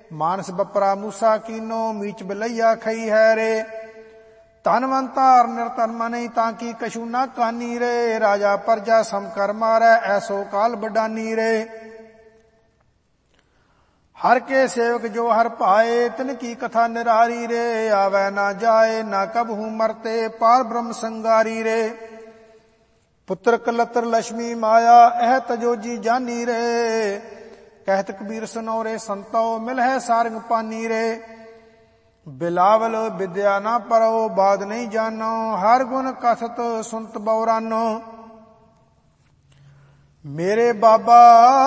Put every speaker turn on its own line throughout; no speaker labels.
मानस बपरा मूसा कीनो, मीच बिलैया खई है रे। धनवंतार निरतन मनै, ताकि कछु ना कानी रे। राजा प्रजा सम कर मारै, ऐसो काल बडानी रे। हर के सेवक जो हर पाए, तिनकी कथा निरारी रे। आवे ना जाए ना कबहू मरते, पार ब्रह्म संगारी रे। पुत्र कलत्र लक्ष्मी माया, एह तजोजी जानी रे। कहत कबीर सुनो रे संतो, मिल है सारंग पानी रे। बिलावल विद्या ना परो, बात नहीं जानो। हर गुण कथत सुनत बौरानो। मेरे बाबा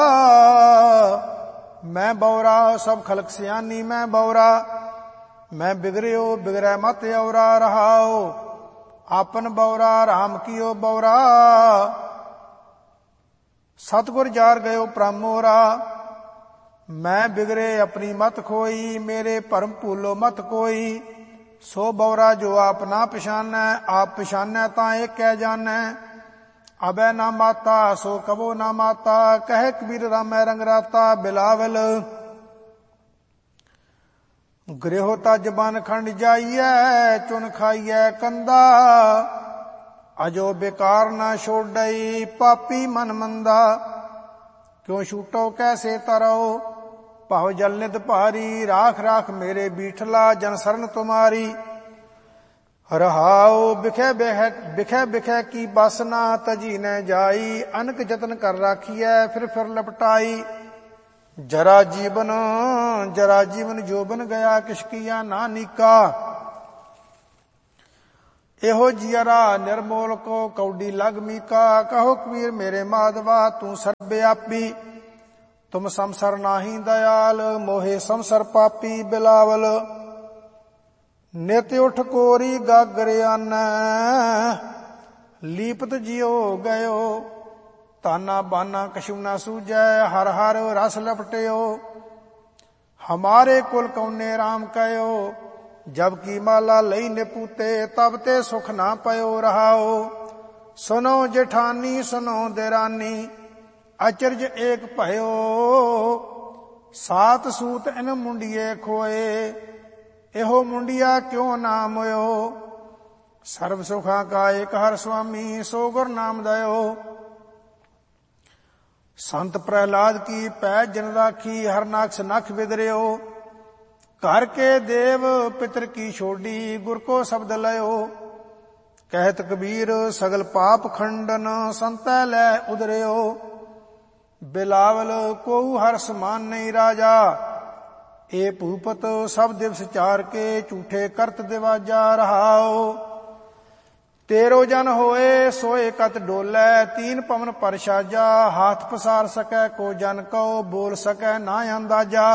मैं बौरा, सब खलक सियानी मैं बौरा। मैं बिगड़ियो बिगड़ै मत औरा, रहाओ आपन बौरा राम कियो बौरा। सतगुर जार गयो प्रामोरा। मैं बिगड़े अपनी मत खोई, मेरे परम भूलो मत कोई। सो बौरा जो आप ना पछानै, आप पछानै तां एक कह जानै। अबै ना माता सो कबो ना माता, कहे कबीर रामै रंग राता। बिलावल गृह तज बन खंड जाइयै, चुन खाइयै कंदा। अजो बेकार ना छोड़ई, पापी मन मंदा। क्यों छूटो कैसे तरो, भाव जल निध भारी। राख राख मेरे बीठला, जन शरण तुम्हारी। रहाओ बिखे बिखे बिखे की बसना, तजी न जाई। अनक जतन कर राखिए, फिर लपटाई। जरा जीवन जोबन गया, किसकिया ना नीका। एहो जियरा निर्मोल को, कौडी लग मीका। कहो कबीर मेरे माधवा, तू सर्वव्यापी। तुम संसर नाही दयाल, मोहे संसर पापी। बिलावल नित उठ कोरी गागर आनै, लीपत जियो गयो। ताना बाना कछु ना सूझै, हर हर रस लपटियो। हमारे कुल कौने राम कयो, जबकि माला लई निपूते। तब ते सुख ना पयो, रहाओ सुनो जेठानी सुनो देरानी। अचरज एक भयो, सात सूत इन मुंडिये खोए। एहो मुंडिया क्यों ना मोयो, सर्व सुखा का एक हर स्वामी। सो गुर नाम दयो। संत प्रहलाद की पैज जन राखी, हर नाक्ष नख बिदरियो। घर के देव पितर की छोड़ी, गुर को शब्द लयो। कहत कबीर सगल पाप खंडन, संतै लै उदरियो। बिलावल को हर समान नहीं राजा, ए भूपत सब दिवस चार के। झूठे करत दिवाजा, रहाओ तेरो जन होए, सोए कत डोलै। तीन पवन पर साजा, हाथ पसार सकै को जन को। बोल सकै ना अंदाजा।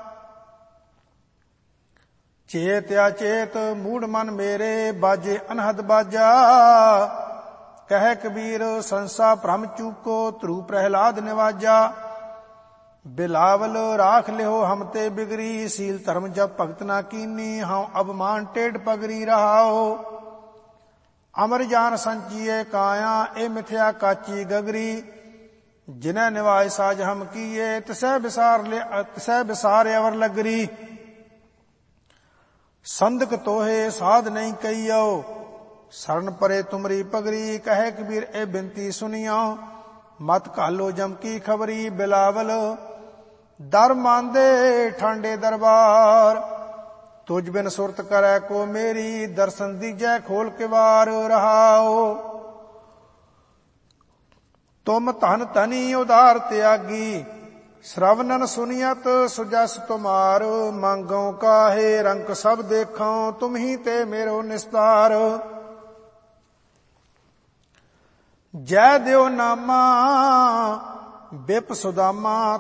चेत अचेत मूढ़ मन मेरे, बाजे अनहद बाजा। कह कबीर संसा भ्रम चूको, ध्रुव प्रहलाद निवाजा। बिलावल राख लिहो हम ते बिगरी, सील धर्म जब भगत ना कीनी। हाँ अबमान टेढ़ पगरी, रहाओ अमर जान संचिए काया। ए मिथ्या काची गगरी, जिन्हें निवाय साज हम किए। तिसै बिसार अवर लगरी। संदक तोहे साध नहीं कहियो, शरण परे तुमरी पगरी। कहे कबीर ए बिनती सुनियो, मत कालो जम की खबरी। बिलावल दर मांदे ठांडे दरबार, तुझ बिन सुरत करे को मेरी। दर्शन दीजै खोल के वार, रहाओ तुम धन धनी उदार त्यागी। श्रवणन सुनियत सुजस तुमार। मांगो काहे रंक सब देखो, तुम ही ते मेरो निस्तार। जय देव नामा बिप सुदामा,